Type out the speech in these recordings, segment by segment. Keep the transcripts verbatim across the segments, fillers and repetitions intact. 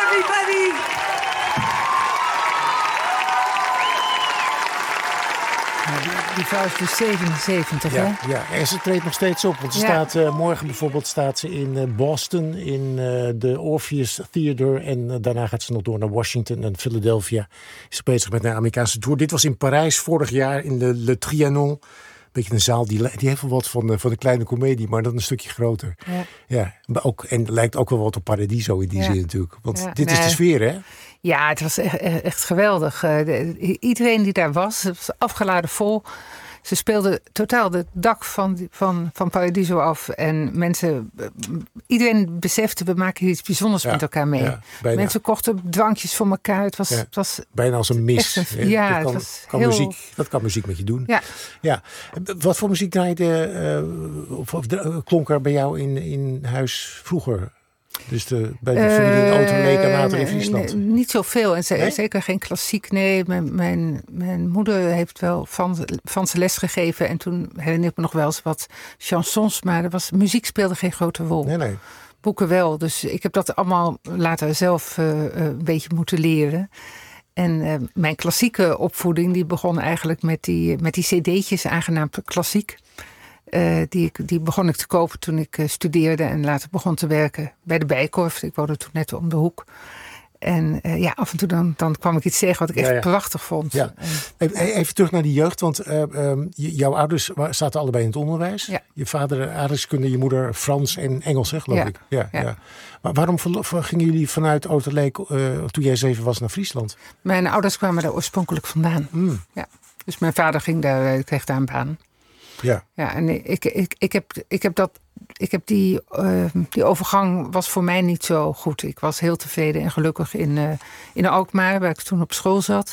everybody. Die, die vrouw is dus zevenenzeventig, ja, hè? Ja, en ze treedt nog steeds op. Want ze ja. staat, uh, morgen bijvoorbeeld staat ze in uh, Boston, in uh, de Orpheus Theater. En uh, daarna gaat ze nog door naar Washington en Philadelphia. Is ze bezig met een Amerikaanse tour. Dit was in Parijs vorig jaar in de Le Trianon. Een beetje een zaal, die, die heeft wel wat van, van de kleine komedie, maar dan een stukje groter. Ja. Ja, maar ook, en lijkt ook wel wat op Paradiso in die ja. zin natuurlijk. Want ja, dit nee. is de sfeer, hè? Ja, het was echt, echt geweldig. Uh, de, iedereen die daar was, het was afgeladen vol. Ze speelden totaal het dak van, van, van Paradiso af. En mensen, iedereen besefte, we maken hier iets bijzonders ja, met elkaar mee. Ja, mensen kochten drankjes voor elkaar. Het was, ja, het was bijna als een mis. Een, ja, dat, kan, het was kan heel... muziek, dat kan muziek met je doen. Ja. Ja. Wat voor muziek draaide, uh, of, of klonk er bij jou in, in huis vroeger? Dus de, bij de familie in Overleek en later in Friesland? Uh, niet zoveel. En nee? Zeker geen klassiek. Nee, mijn, mijn, mijn moeder heeft wel van, van zijn les gegeven. En toen herinner ik me nog wel eens wat chansons. Maar er was, muziek speelde geen grote rol. Nee, nee. Boeken wel. Dus ik heb dat allemaal later zelf uh, een beetje moeten leren. En uh, mijn klassieke opvoeding die begon eigenlijk met die, met die cd'tjes, aangenaam klassiek. Uh, die, die begon ik te kopen toen ik uh, studeerde en later begon te werken bij de Bijenkorf. Ik woonde toen net om de hoek. En uh, ja, af en toe dan, dan kwam ik iets zeggen wat ik echt ja, ja. prachtig vond. Ja. En, even terug naar die jeugd, want uh, um, jouw ouders zaten allebei in het onderwijs. Ja. Je vader aardrijkskunde, je moeder Frans en Engels, hè, geloof ja. ik. Ja, ja. Ja. Maar waarom gingen jullie vanuit Overleek uh, toen jij zeven was naar Friesland? Mijn ouders kwamen daar oorspronkelijk vandaan. Mm. Ja. Dus mijn vader ging daar, uh, kreeg daar een baan. Ja. Ja, en ik, ik, ik, heb, ik heb dat. Ik heb die, uh, die overgang was voor mij niet zo goed. Ik was heel tevreden en gelukkig in, uh, in Alkmaar, waar ik toen op school zat.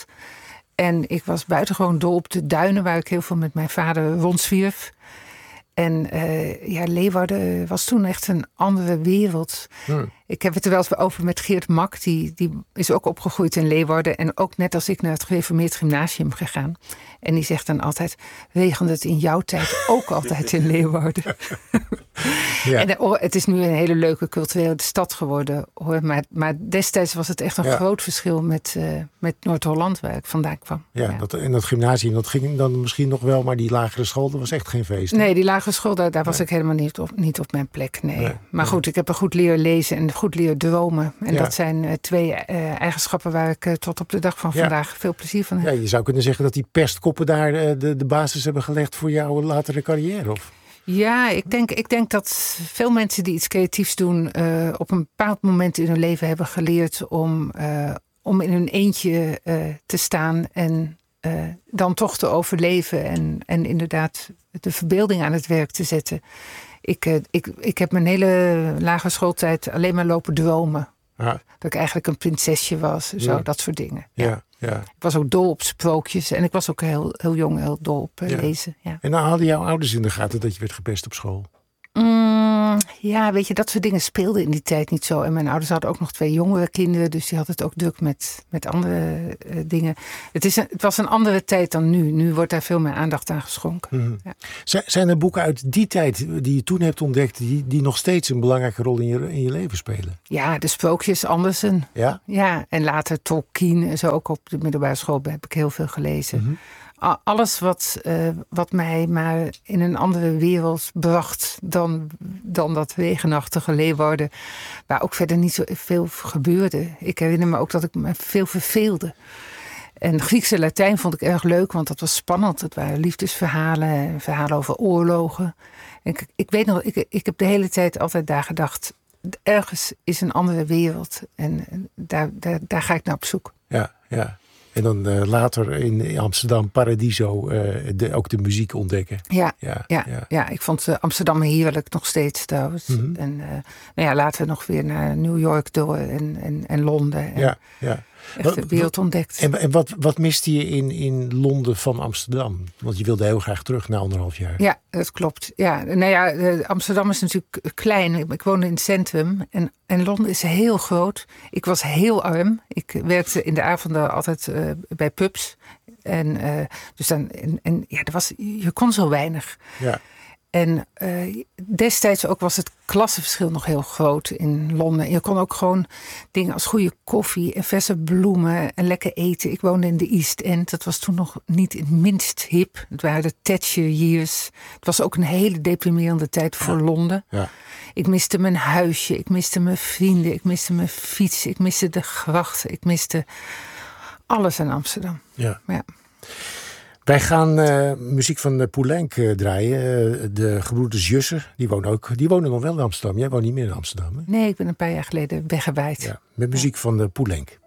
En ik was buitengewoon dol op de duinen, waar ik heel veel met mijn vader rondzwierf. En uh, ja, Leeuwarden was toen echt een andere wereld. Hmm. Ik heb het er wel eens over met Geert Mak. Die, die is ook opgegroeid in Leeuwarden. En ook net als ik naar het gereformeerd gymnasium gegaan. En die zegt dan altijd, regende het in jouw tijd ook altijd in Leeuwarden? Ja. En oh, het is nu een hele leuke culturele stad geworden. Hoor. Maar, maar destijds was het echt een ja. groot verschil met, uh, met Noord-Holland, waar ik vandaan kwam. Ja, ja. Dat, en dat gymnasium, dat ging dan misschien nog wel. Maar die lagere school, dat was echt geen feest. Hè? Nee, die lagere school, daar, daar was nee. ik helemaal niet op, niet op mijn plek. Nee. nee maar nee. goed, ik heb er goed leren lezen en goed leren dromen. En ja. dat zijn uh, twee uh, eigenschappen waar ik uh, tot op de dag van ja. vandaag veel plezier van heb. Ja, je zou kunnen zeggen dat die pestkoppen daar uh, de, de basis hebben gelegd voor jouw latere carrière, of? Ja, ik denk, ik denk dat veel mensen die iets creatiefs doen Uh, op een bepaald moment in hun leven hebben geleerd om, uh, om in hun eentje uh, te staan en uh, dan toch te overleven en, en inderdaad de verbeelding aan het werk te zetten. Ik, uh, ik, ik heb mijn hele lagere schooltijd alleen maar lopen dromen. Ja. Dat ik eigenlijk een prinsesje was, zo, ja. dat soort dingen. Ja. Ja. Ja. Ik was ook dol op sprookjes en ik was ook heel, heel jong heel dol op uh, ja. lezen. Ja. En dan hadden jouw ouders in de gaten dat je werd gepest op school? Mm, ja, weet je, dat soort dingen speelden in die tijd niet zo. En mijn ouders hadden ook nog twee jongere kinderen, dus die hadden het ook druk met, met andere uh, dingen. Het, is een, het was een andere tijd dan nu. Nu wordt daar veel meer aandacht aan geschonken. Mm-hmm. Ja. Zijn er boeken uit die tijd die je toen hebt ontdekt, die, die nog steeds een belangrijke rol in je, in je leven spelen? Ja, de sprookjes Andersen. Ja? Ja, en later Tolkien en zo. Ook op de middelbare school heb ik heel veel gelezen. Mm-hmm. Alles wat, uh, wat mij maar in een andere wereld bracht dan, dan dat regenachtige Leeuwarden. Waar ook verder niet zo veel gebeurde. Ik herinner me ook dat ik me veel verveelde. En Grieks en Latijn vond ik erg leuk, want dat was spannend. Het waren liefdesverhalen, verhalen over oorlogen. En ik, ik weet nog, ik, ik heb de hele tijd altijd daar gedacht, ergens is een andere wereld. En daar, daar, daar ga ik naar op zoek. Ja, ja. En dan uh, later in Amsterdam, Paradiso, uh, de, ook de muziek ontdekken. Ja, ja, ja. ja. ja ik vond uh, Amsterdam heerlijk nog steeds trouwens. Mm-hmm. En uh, nou ja, later nog weer naar New York door en, en, en Londen. En ja, ja. Echt de wereld ontdekt. En, en wat, wat miste je in, in Londen van Amsterdam? Want je wilde heel graag terug na anderhalf jaar. Ja, dat klopt. Ja, nou ja, Amsterdam is natuurlijk klein. Ik woonde in het centrum. En, en Londen is heel groot. Ik was heel arm. Ik werkte in de avonden altijd uh, bij pubs. En, uh, dus dan, en, en ja, er was, je kon zo weinig. Ja. En uh, destijds ook was het klassenverschil nog heel groot in Londen. Je kon ook gewoon dingen als goede koffie en verse bloemen en lekker eten. Ik woonde in de East End. Dat was toen nog niet het minst hip. Het waren de Thatcher years. Het was ook een hele deprimerende tijd voor ja. Londen. Ja. Ik miste mijn huisje, ik miste mijn vrienden, ik miste mijn fiets, ik miste de grachten, ik miste alles in Amsterdam. Ja. Ja. Wij gaan uh, muziek van uh, Poulenc uh, draaien. Uh, de gebroeders Jusser, die wonen ook. Die wonen nog wel in Amsterdam. Jij woont niet meer in Amsterdam, hè? Nee, ik ben een paar jaar geleden weggewaaid. Ja, met muziek ja. van uh, Poulenc.